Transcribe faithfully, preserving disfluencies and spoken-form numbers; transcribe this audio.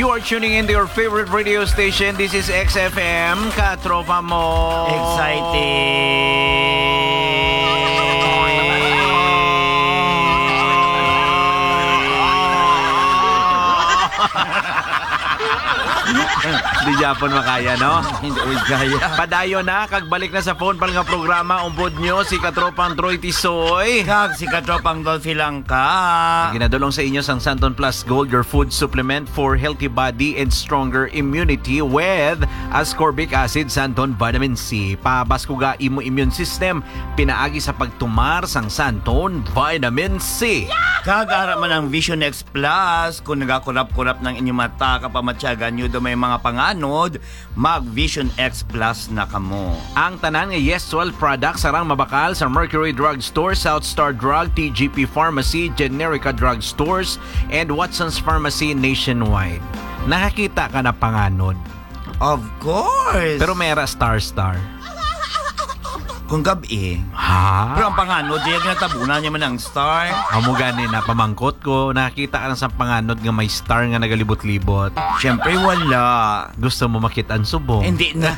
You are tuning in to your favorite radio station. This is X F M, Katropa mo. Di Japon makaya, no? Hindi uy kaya. Padayo na, kagbalik na sa phone pal nga programa. Umbod nyo, si Katropang Troy Tisoy. Kag si Katropang Dolphy lang ka. Ginadulong sa inyo sang Santon Plus Gold, your food supplement for healthy body and stronger immunity with ascorbic acid, Santon Vitamin C. Pabaskuga imo immune system, pinaagi sa pagtumar sang Santon Vitamin C. Kag ara man ang Vision X Plus, kung nagakurap-kurap ng inyong mata kapamatyagan nyo do may mga panganod, mag Vision X Plus na kamo. Ang tanan nga Yes twelve products sarang mabakal sa Mercury Drug Store, South Star Drug, T G P Pharmacy, Generica Drug Stores, and Watson's Pharmacy nationwide. Nakakita ka na panganod. Of course. Pero mera star-star. Kung gabi. Ha? Pero ang panganod, diyan natabunan niya man ang star. Amo gani na pamangkot ko, nakakita ka na sa panganod nga may star nga nagalibot-libot. Siyempre wala. Gusto mo makita ang subong? Hindi na.